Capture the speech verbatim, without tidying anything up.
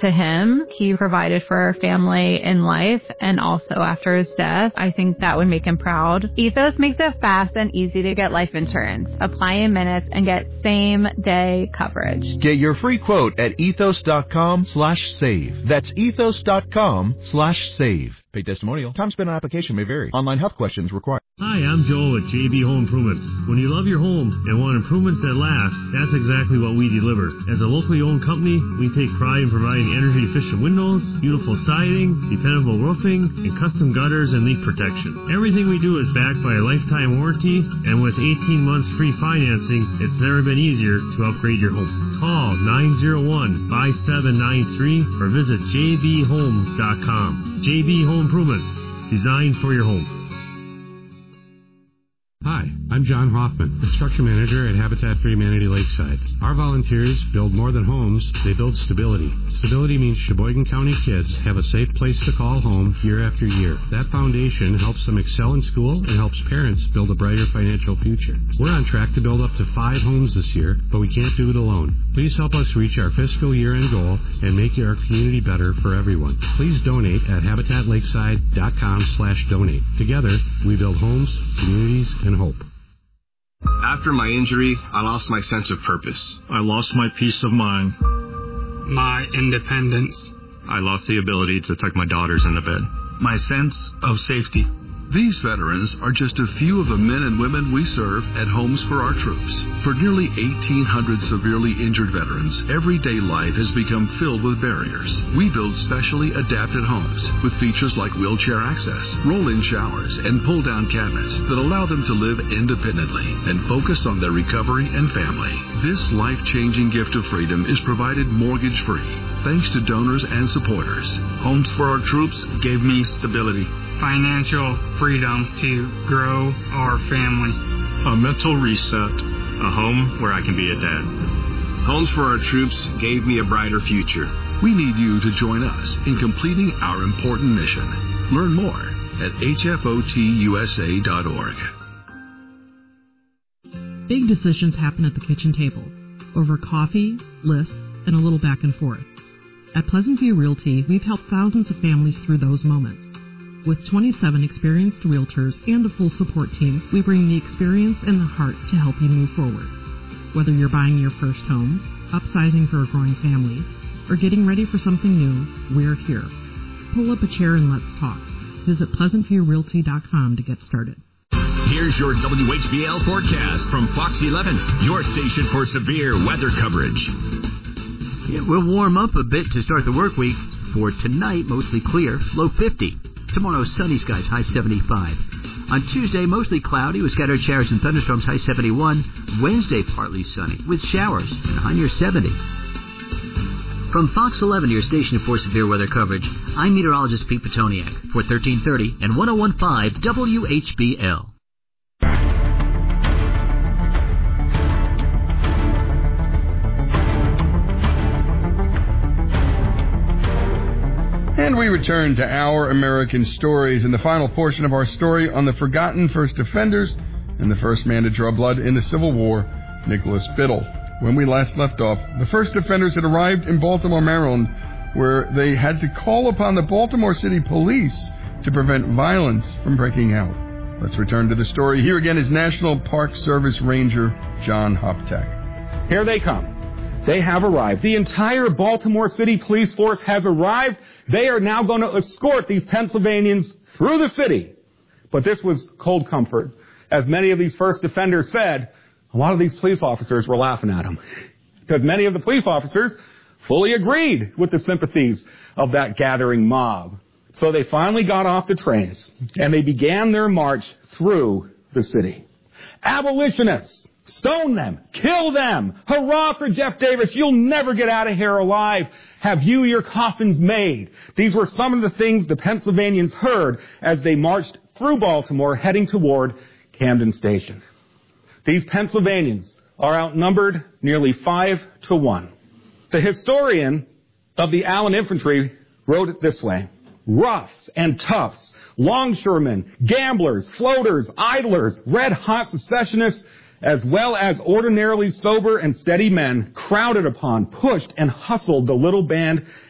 to him. He provided for our family in life and also after his death. I think that would make him proud. Ethos makes it fast and easy to get life insurance. Apply in minutes and get same day coverage. Get your free quote at ethos.com slash save. That's ethos.com slash save. Paid testimonial. Time spent on application may vary. Online health questions required. Hi, I'm Joel at J B Home Improvements. When you love your home and want improvements that last, that's exactly what we deliver. As a locally owned company, we take pride in providing energy-efficient windows, beautiful siding, dependable roofing, and custom gutters and leak protection. Everything we do is backed by a lifetime warranty, and with eighteen months free financing, it's never been easier to upgrade your home. Call nine oh one, five seven nine three or visit j b home dot com. J B Home Improvements, designed for your home. Hi, I'm John Hoffman, Construction Manager at Habitat for Humanity Lakeside. Our volunteers build more than homes, they build stability. Stability means Sheboygan County kids have a safe place to call home year after year. That foundation helps them excel in school and helps parents build a brighter financial future. We're on track to build up to five homes this year, but we can't do it alone. Please help us reach our fiscal year-end goal and make our community better for everyone. Please donate at habitat lakeside dot com slash donate. Together, we build homes, communities, and hope. After my injury, I lost my sense of purpose. I lost my peace of mind. My independence. I lost the ability to tuck my daughters into bed. My sense of safety. These veterans are just a few of the men and women we serve at Homes for Our Troops. For nearly eighteen hundred severely injured veterans, everyday life has become filled with barriers. We build specially adapted homes with features like wheelchair access, roll-in showers, and pull-down cabinets that allow them to live independently and focus on their recovery and family. This life-changing gift of freedom is provided mortgage-free thanks to donors and supporters. Homes for Our Troops gave me stability, financial freedom to grow our family, a mental reset, a home where I can be a dad. Homes for Our Troops gave me a brighter future. We need you to join us in completing our important mission. Learn more at h f o t u s a dot org. Big decisions happen at the kitchen table, over coffee, lists, and a little back and forth. At Pleasant View Realty, we've helped thousands of families through those moments. With twenty-seven experienced realtors and a full support team, we bring the experience and the heart to help you move forward. Whether you're buying your first home, upsizing for a growing family, or getting ready for something new, we're here. Pull up a chair and let's talk. Visit pleasant view realty dot com to get started. Here's your W H B L forecast from Fox eleven, your station for severe weather coverage. Yeah, we'll warm up a bit to start the work week. For tonight, mostly clear, low fifty. Tomorrow, sunny skies, high seventy-five. On Tuesday, mostly cloudy with scattered showers and thunderstorms, high seventy-one. Wednesday, partly sunny with showers and a high near seventy. From Fox eleven, your station for severe weather coverage, I'm meteorologist Pete Petoniak for thirteen thirty and one oh one point five W H B L. And we return to Our American Stories in the final portion of our story on the forgotten first defenders and the first man to draw blood in the Civil War, Nicholas Biddle. When we last left off, the first defenders had arrived in Baltimore, Maryland, where they had to call upon the Baltimore City Police to prevent violence from breaking out. Let's return to the story. Here again is National Park Service Ranger John Hoptak. Here they come. They have arrived. The entire Baltimore City Police Force has arrived. They are now going to escort these Pennsylvanians through the city. But this was cold comfort. As many of these first defenders said, a lot of these police officers were laughing at them. Because many of the police officers fully agreed with the sympathies of that gathering mob. So they finally got off the trains, and they began their march through the city. Abolitionists! Stone them. Kill them. Hurrah for Jeff Davis. You'll never get out of here alive. Have you your coffins made? These were some of the things the Pennsylvanians heard as they marched through Baltimore heading toward Camden Station. These Pennsylvanians are outnumbered nearly five to one. The historian of the Allen Infantry wrote it this way. Roughs and toughs, longshoremen, gamblers, floaters, idlers, red-hot secessionists, as well as ordinarily sober and steady men, crowded upon, pushed, and hustled the little band